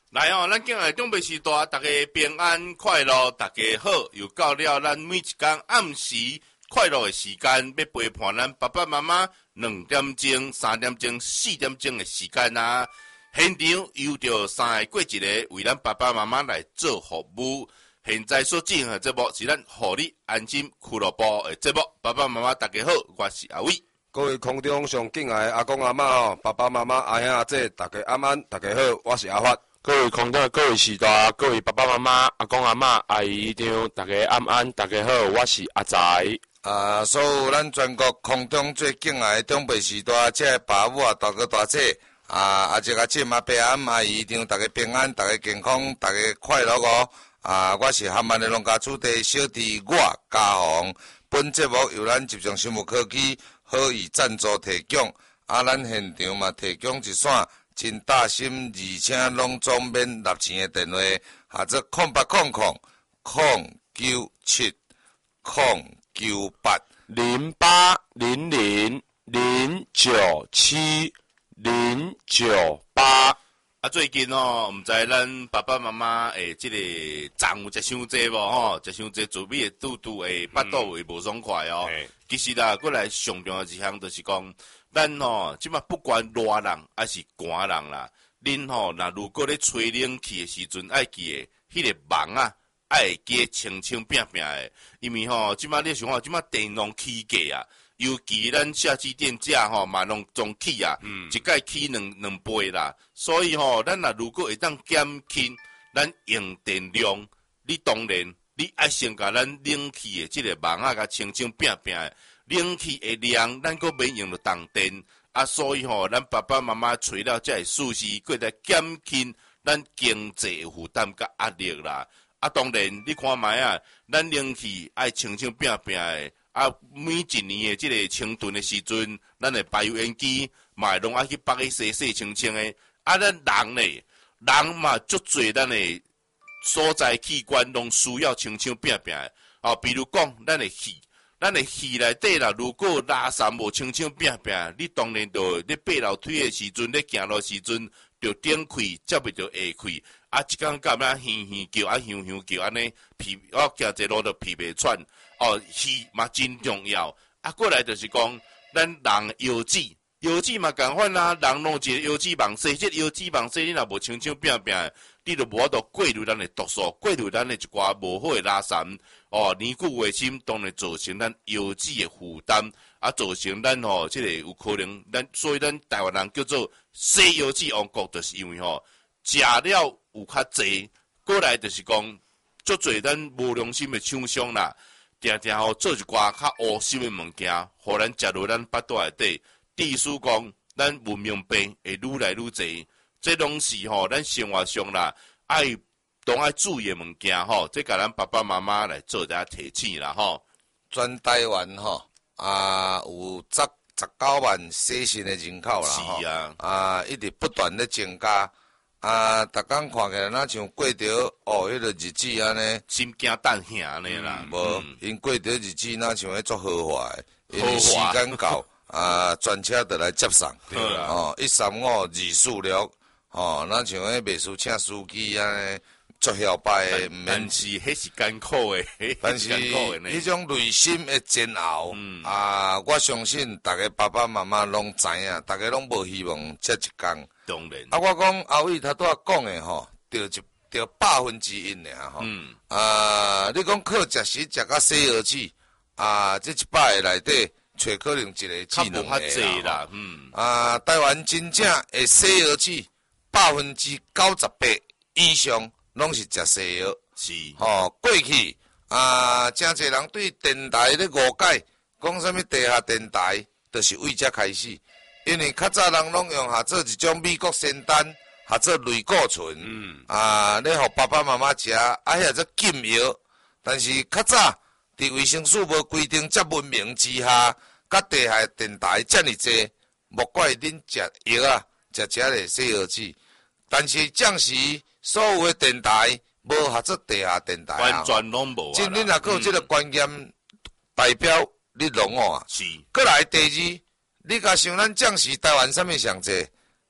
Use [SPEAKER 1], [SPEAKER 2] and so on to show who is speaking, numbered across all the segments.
[SPEAKER 1] 来哦，咱今日中北时代，大家平安快乐，大家好，又到了咱每一天暗时快乐的时间，要陪伴咱爸爸妈妈2点钟、3点钟、4点钟的时间啊。现场有着3个过一个，为咱爸爸妈妈来做服务。现在所进行的节目是咱互你安心俱乐部的节目。爸爸妈妈大家好，我是阿伟。
[SPEAKER 2] 各位空中上敬爱的阿公阿嬷哦，爸爸妈妈阿兄阿姐，大家安安，大家好，我是阿发。
[SPEAKER 3] 各位空中的各位时代，各位爸爸妈妈、阿公阿嬷、阿姨丈，大家安安，大家好，我是阿财。
[SPEAKER 4] 所有咱全国空中最敬爱的长辈时代，这爸母啊，大哥大姐阿姐阿姐妈伯阿阿姨丈，大家平安，大家健康，大家快乐哦。我是含万的农家子弟小弟我家宏。本节目由咱集中生物科技好意赞助提供，咱现场嘛提供一线真大心，而且拢总免纳钱的电话，或者
[SPEAKER 3] 08000970970998。
[SPEAKER 1] 最近哦，毋知咱爸爸妈妈诶，即个粽有食伤济无吼？食伤济，做米的肚会腹肚会无爽快哦。其实啦，过来上重要一项就是讲，咱吼即马不管热人还是寒人啦，恁吼若如果咧吹冷气的时阵，爱记诶，迄个网啊，爱记清清拼拼的，因为吼即马你想看，即马电容起价啊。尤其咱夏季电价吼嘛拢总起啊，一届起两倍啦，所以吼，咱若如果会当减轻咱用电量，你当然你爱先甲咱冷气的即个网啊，甲清清拼拼的，冷气的量咱阁免用到动电啊，所以吼，咱爸爸妈妈除了才会舒适，阁来减轻咱经济负担甲压力啦。啊，当然你看卖啊，咱冷气爱清清拼拼的。每一年的即个清炖的时阵，咱的排油烟机嘛拢爱去绑去洗清清的。咱人呢，人嘛足侪咱的所在器官拢需要清清拼拼的。比如讲咱的肺内底啦，如果垃圾无清清拼拼，你当然就咧爬楼梯的时阵，咧行路时阵，就顶开，接袂着下开。一天到晚哼叫，哼叫，安尼屁，我行一路就屁袂喘。气嘛真重要。过来就是讲，咱人腰子嘛共款啦。人弄一个腰子网细，这腰子网细，你若无清清拼拼，你就无法度过滤咱的毒素，过滤咱的一寡无好的垃圾。年久为深，当然造成咱腰子的负担，造成咱这个有可能，所以咱台湾人叫做西腰子王国，就是因为食了有较济，过来就是讲，足侪咱无良心的厂商啦。定做一寡较恶心的物件，互咱食落咱腹肚内底。致使讲，咱文明病会愈来愈侪。这拢是咱生活上啦，拢爱注意的物件这甲咱爸爸妈妈来做一下提醒啦
[SPEAKER 4] 全台湾有19万洗肾的人口啦
[SPEAKER 1] 是啊，
[SPEAKER 4] 一直不断的增加。逐工看起来那像过着迄个日子安尼，
[SPEAKER 1] 心惊胆吓安尼啦。
[SPEAKER 4] 无，因过着日子那像迄做豪华的，因为时间到，专车就来接送。
[SPEAKER 1] 对啦
[SPEAKER 4] 135、246，那像迄秘书请司机安尼，足晓摆的，
[SPEAKER 1] 但是迄是艰苦的，
[SPEAKER 4] 但是迄种内心的煎熬，我相信大家爸爸妈妈拢知影，大家拢无希望这一天。
[SPEAKER 1] 当然，
[SPEAKER 4] 我讲阿伟他拄仔讲的着100%尔你讲靠食食食到西药剂，这100个内底，找可能一个至2个
[SPEAKER 1] 啦。
[SPEAKER 4] 台湾真正的西药剂，98%以上拢是食西药。
[SPEAKER 1] 是。
[SPEAKER 4] 过去真侪人对电台咧误解，讲啥物地下电台，就是为遮开始。因为较早人拢用做一种美国仙丹，做类固醇，咧互爸爸妈妈食，遐做禁药。但是较早伫卫生署无规定遮文明之下，甲地下电台遮尔济，莫怪恁食药食的西药剂。但是暂时所有的电台无做地下电台
[SPEAKER 1] 完全拢无。
[SPEAKER 4] 即恁若有即个观念，代表你拢是。过来第二。你甲想咱将士台湾啥物上济？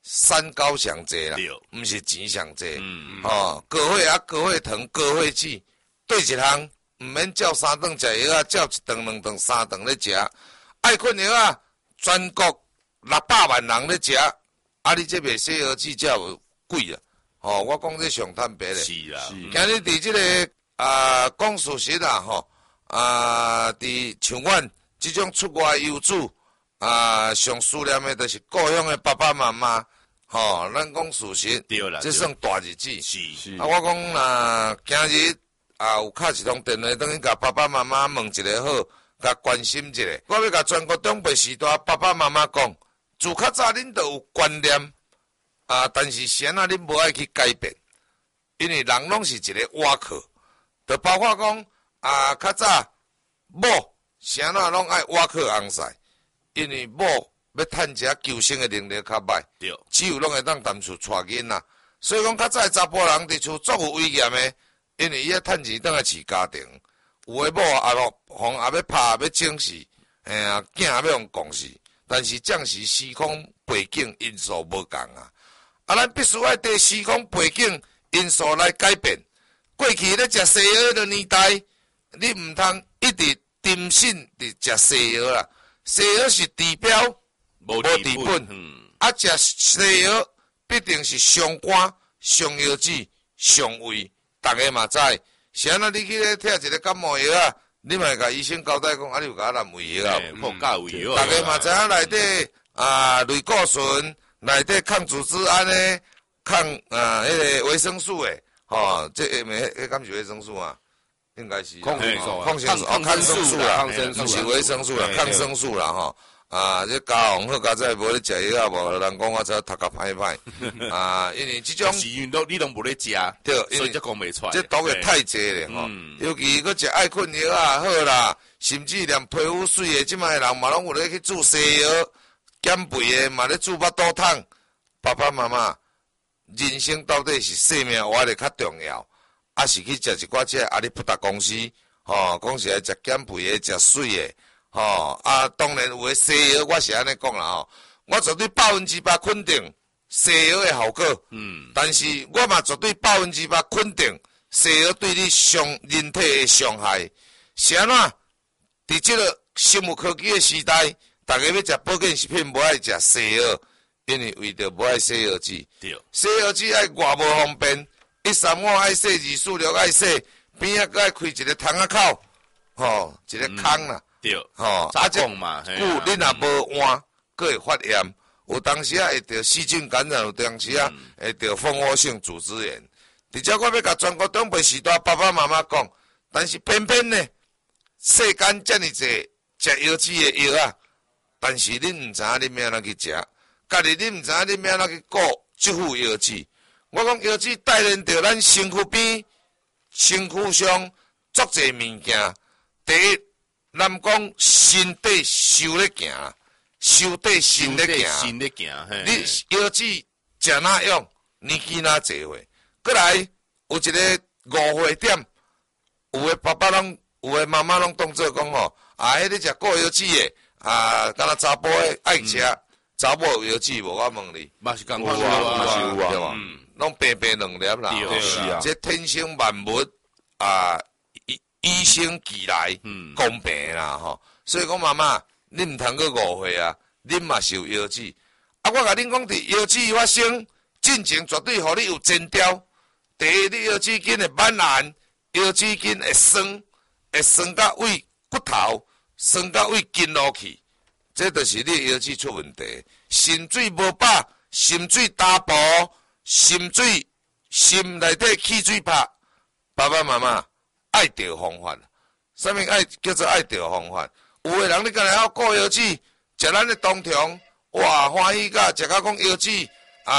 [SPEAKER 4] 三高上济啦，毋是钱上济。高血压、高血糖、高血脂，对一项毋免照3顿食药啊，照1顿、2顿、3顿咧食。爱困药啊，全国600万人咧食，啊，你这卖西药剂才有贵啊！我讲这上坦白咧。
[SPEAKER 1] 是啦，
[SPEAKER 4] 今日伫这个讲事实啊，伫像阮这种出外游子上思念的就是故乡的爸爸妈妈。咱讲事实，
[SPEAKER 1] 对啦，
[SPEAKER 4] 这算大日子。
[SPEAKER 1] 是。
[SPEAKER 4] 我讲今日有敲一通电话，等于甲爸爸妈妈问一个好，甲关心一下。我要甲全国长辈时代爸爸妈妈讲，自较早恁就有观念但是现在恁无爱去改变，因为人拢是一个瓦壳，就包括讲较早某现在拢爱瓦壳红晒，因为某要趁食求生的能力较歹，只有拢会当谈厝带囡仔，所以讲较早的查甫人伫厝足有威严的，因为伊要趁钱倒来饲家庭，有的某互也要拍也要整死，囝也要用讲死，但是暂时时空背景因素无共啊。咱必须要对时空背景因素来改变。过去咧食西药的年代，你毋通一直沉信伫食西药啦。西药是治标，无治本。食西药必定是伤肝、伤腰子、伤胃。大家嘛知，现在你去咧贴一个感冒药啊，你嘛甲医生交代讲，你有甲咱胃药啊？
[SPEAKER 1] 破价胃药。
[SPEAKER 4] 大家嘛知影内底类固醇。内底抗组织胺的，抗迄个维生素的，这迄敢是维生素啊？应该是
[SPEAKER 2] 抗生素，
[SPEAKER 4] 抗生素啦，不是维生素啦，抗生素啦，这加红好加在无咧食药啊，无人讲我才读甲歹歹，因为这种
[SPEAKER 1] 是运动你都无咧食，
[SPEAKER 4] 对，
[SPEAKER 1] 所以才讲袂出来。
[SPEAKER 4] 这毒的太济咧，尤其佮食爱困药啊，好啦，甚至连皮肤水的，即卖人嘛拢有咧去注西药。减肥的嘛咧注巴肚痛，爸爸妈妈，人生到底是生命活得较重要，是去食一寡这阿里不达公司，讲是来食减肥的、食水的，当然有的西药我是安尼讲啦，我绝对100%肯定西药的效果，但是我嘛绝对100%肯定西药对你人体的伤害，是安怎？伫这个生物科技的时代。大家要食保健食品，无爱食西药，因为为着无爱洗药剂。洗药剂爱外无方便，135爱洗，246爱洗，边仔搁爱开一个窗仔口，一个空啦。
[SPEAKER 1] 早讲嘛，
[SPEAKER 4] 久你若无换，搁会发炎。有当时会得细菌感染，有当时会得蜂窝性组织炎。而且我要甲全国长辈时代爸爸妈妈讲，但是偏偏呢，世间遮尔济食药剂的药啊。但是恁毋知影恁要安怎去食，家己恁毋知影恁要安怎去顾这副药剂。我讲药剂带领着咱身躯边、身躯上足侪物件。第一，咱讲身体受咧行，受体心咧行。你药剂食哪用，年纪哪济岁？过来有一个误会点，有的爸爸拢，有的妈妈拢当作讲迄个食过药剂的。敢若查甫诶爱食，查某有药剂无？我问你，
[SPEAKER 1] 嘛是共
[SPEAKER 2] 款有
[SPEAKER 4] 对吧？拢平平两粒啦，
[SPEAKER 2] 是啊，
[SPEAKER 4] 这天生万物与生俱来，公平啦所以讲妈妈，你毋通去误会啊，恁嘛是有药剂。我甲恁讲，伫药剂发生进前，绝对互你有前兆。第一，你药剂菌会蔓延，药剂菌会酸到胃骨头。酸到胃筋落去，这就是你药剂出问题。心水无饱，心水大薄，心内底起水泡。爸爸妈妈爱着方法，啥物爱叫做爱着方法？有的人你干来顾药剂，食咱的冬虫，哇欢喜甲食到讲药剂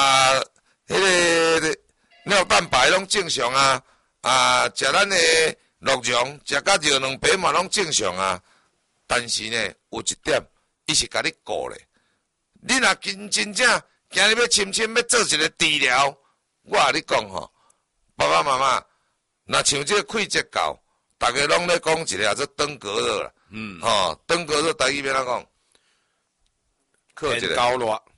[SPEAKER 4] 迄个尿蛋白拢正常食咱的鹿茸，食甲热两杯嘛拢正常但是呢，有一点，伊是甲你顾咧。你若真正今日要深深要做一个治疗，我甲你讲爸爸妈妈，若像这个溃疡膏，大家拢咧讲一个做登革热啦。登革热台语要怎讲？靠一个
[SPEAKER 2] 高热。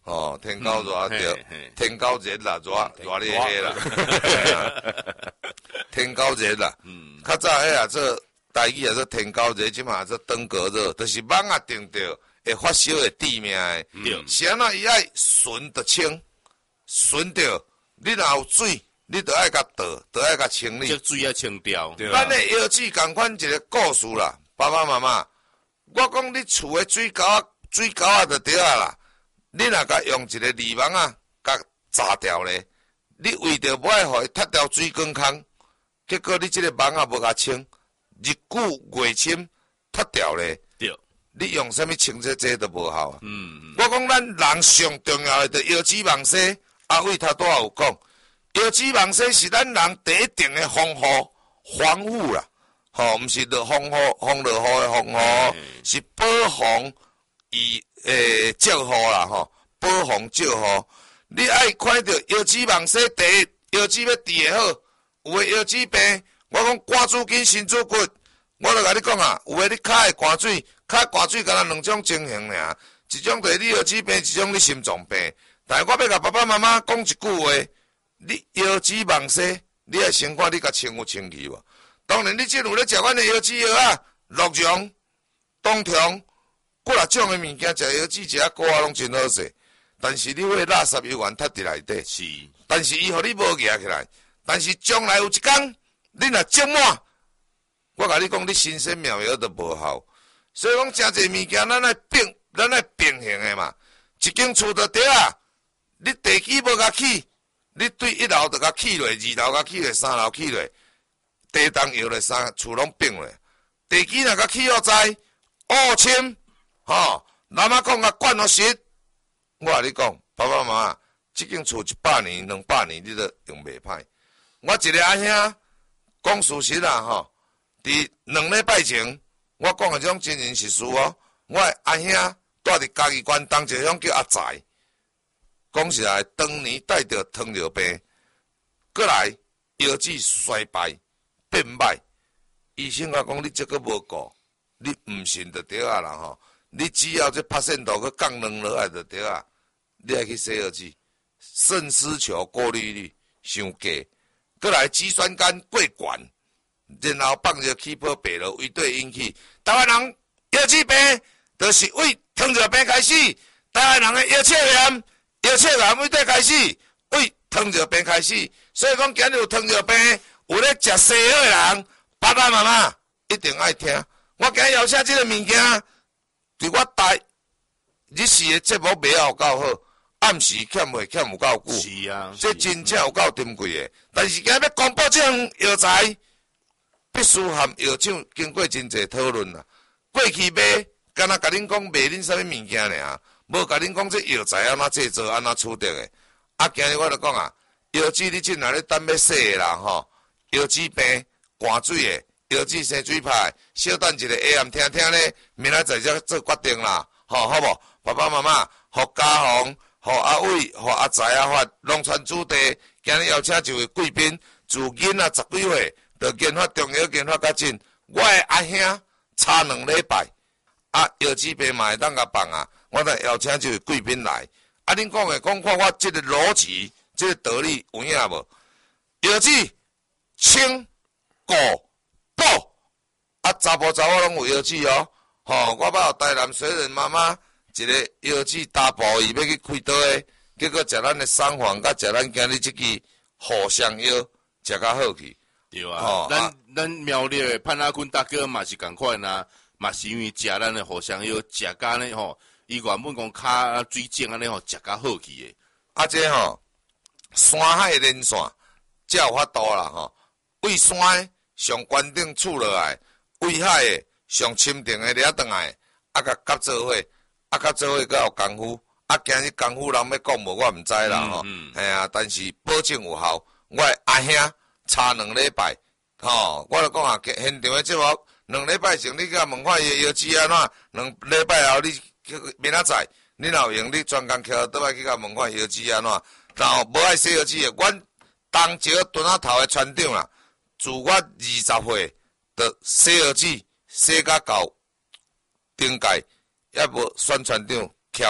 [SPEAKER 4] 哦，天高热对，天高热啦，热咧迄啦，天高热啦。较早迄啊做台语啊做天高热，即嘛做登革热，就是网啊定着会发烧会致命的。是安怎伊爱顺着清，顺着你若有水，你着爱甲倒，着爱甲清理。
[SPEAKER 1] 这水要清掉。
[SPEAKER 4] 咱的药剂共款一个故事啦，爸爸妈妈，我讲你厝的水沟啊就对啊啦。你若甲用一个泥网啊，甲炸掉咧，你为着无爱互伊脱掉水管孔，结果你即个网啊无甲清，日久月深脱掉咧。
[SPEAKER 1] 对，
[SPEAKER 4] 你用啥物清洁剂都无效啊。我讲咱人上重要的就药剂网洗，阿伟他拄仔有讲，药剂网洗是咱人第一定的防护啦，吼，毋是落风雨的防护，是保防伊。照护啦吼，保防照护，你爱看到药剂网洗第一，药剂要治会好。有诶药剂病，我讲肝主筋、心主骨，我著甲你讲啊，有诶你脚会寒水，脚寒水敢若两种情形尔，一种就是你药剂病，一种你心脏病。但是我要甲爸爸妈妈讲一句话，你药剂网洗，你爱先看你甲清有清气无？当然，你即有咧食阮诶药剂药啊，鹿茸、冬虫。几啊种诶物件，食药剂食啊膏啊，拢真好势。但是你会垃圾油源踢伫内底，
[SPEAKER 1] 是。
[SPEAKER 4] 但是伊互你无夹起来。但是将来有一天，你若积满，我甲你讲，你新鲜苗苗都无效。所以讲，诚侪物件，咱爱平衡诶嘛。一间厝就对啊，你地基无甲起，你对一楼就甲起落，二楼甲起落，三楼起落，地动摇落，厝拢并落。地基若甲起好在，乌深。吼，南仔讲啊，管好实。我甲你讲，爸爸妈妈，即间厝100年、200年，你都用袂歹。我一个阿兄讲事实啦，吼，伫2礼拜前，我讲诶种真人实事哦。我诶阿兄住伫嘉义县东一个乡叫阿财，讲实在，当年带着糖尿病，过来腰子衰败变歹，医生甲讲你这个无顾，你毋信就对啊啦吼。你只要这拍线度去降2落来就对啊，你爱去洗药剂，肾丝球过滤率伤低，过来肌酸酐过悬，然后放着起泡白了，胃对引起。台湾人腰子病，就是为糖尿病开始；台湾人的腰切炎为对开始，为糖尿病开始。所以讲，今日有糖尿病，有咧食西药的人，爸爸妈妈一定爱听。我今日邀请这个物件。伫我台日时诶节目卖有够好，暗时欠有够久，
[SPEAKER 1] 是啊，
[SPEAKER 4] 这真正有够珍贵诶。但是今日要公布这项药材，必须含药厂经过真侪讨论啦。过去卖，敢若甲恁讲卖恁啥物物件尔，无甲恁讲这药材安怎制作，安怎处理诶。啊，今日我著讲啊，药剂你进来咧等要洗诶啦吼，药剂病、寒水诶。药剂生水派，小等一个下暗听听咧，明仔载才做决定啦，好无？爸爸妈妈，互家宏、互阿伟、互阿财阿发，农村子弟，今日邀请一位贵宾，自囡仔10几岁，就研发中药研发较真。我的阿兄差2礼拜，啊，药剂病嘛会当甲放啊，我得邀请这位贵宾来。啊，恁讲看我这个逻辑，这个道理有影无？药剂清固。啊，查甫查某拢有药剂哦，吼！我捌有台南水人妈妈一个药剂大埔伊要去开刀诶，结果食咱诶桑黄，甲食咱今日即支藿香药，食较好去。
[SPEAKER 1] 对啊，咱苗栗诶潘阿坤大哥嘛是共款啊，嘛是因为食咱诶藿香药，食甲呢吼，伊原本讲骹水肿安尼吼，食较好去诶。
[SPEAKER 4] 啊，这吼山海连线才有法度啦吼，为山诶上关顶厝落来。威海诶，上深定诶，掠转来，啊，甲合作伙，啊，合作伙较有功夫，啊，今日功夫人要讲无，我毋知啦吼，系啊，但是保证有效。我诶阿兄差2礼拜，吼，我著讲啊，现场诶节目2礼拜前你甲问看伊诶药剂安怎，2礼拜后你明仔载，你若有用，你专工徛倒来去甲问看药剂安怎，然后无爱洗药剂诶，阮东石墩仔头诶船长啦，自我20岁。洗药剂洗甲到顶界，也无宣传长翘伊，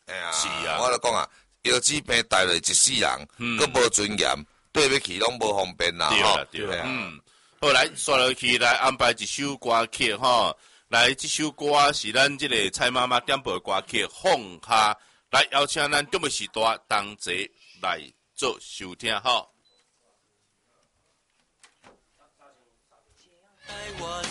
[SPEAKER 4] 哎呀，
[SPEAKER 1] 是啊，
[SPEAKER 4] 我就讲啊，腰子病带落一世人，佮无尊严，对要去拢无方便啦，吼。
[SPEAKER 1] 对啦，好来，刷落去来安排一首歌曲吼，来，这首歌是咱这个蔡妈妈点播的歌曲《放下》，来邀请咱中国时代同齐来做收听吼。